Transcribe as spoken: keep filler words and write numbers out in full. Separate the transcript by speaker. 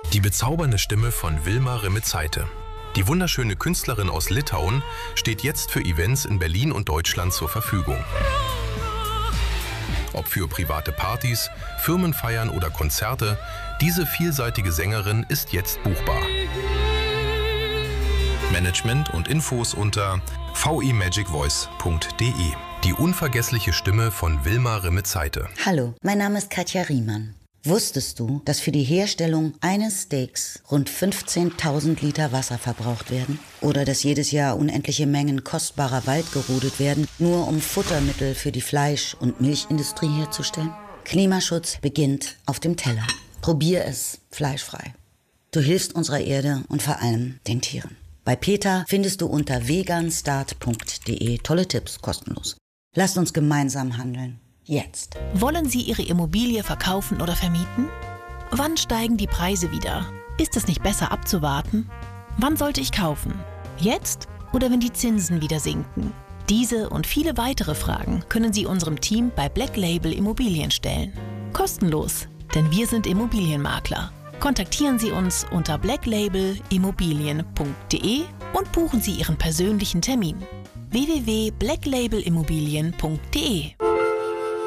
Speaker 1: Die bezaubernde Stimme von Vilma Rimmetsaite. Die wunderschöne Künstlerin aus Litauen steht jetzt für Events in Berlin und Deutschland zur Verfügung. Ob für private Partys, Firmenfeiern oder Konzerte, diese vielseitige Sängerin ist jetzt buchbar. Management und Infos unter v i magic voice punkt d e. Die unvergessliche Stimme von Vilma Rimmetsaite.
Speaker 2: Hallo, mein Name ist Katja Riemann. Wusstest du, dass für die Herstellung eines Steaks rund fünfzehntausend Liter Wasser verbraucht werden? Oder dass jedes Jahr unendliche Mengen kostbarer Wald gerodet werden, nur um Futtermittel für die Fleisch- und Milchindustrie herzustellen? Klimaschutz beginnt auf dem Teller. Probier es fleischfrei. Du hilfst unserer Erde und vor allem den Tieren. Bei PETA findest du unter veganstart punkt d e tolle Tipps kostenlos. Lasst uns gemeinsam handeln. Jetzt.
Speaker 3: Wollen Sie Ihre Immobilie verkaufen oder vermieten? Wann steigen die Preise wieder? Ist es nicht besser abzuwarten? Wann sollte ich kaufen? Jetzt oder wenn die Zinsen wieder sinken? Diese und viele weitere Fragen können Sie unserem Team bei Black Label Immobilien stellen. Kostenlos, denn wir sind Immobilienmakler. Kontaktieren Sie uns unter black label immobilien punkt d e und buchen Sie Ihren persönlichen Termin. w w w punkt black label immobilien punkt d e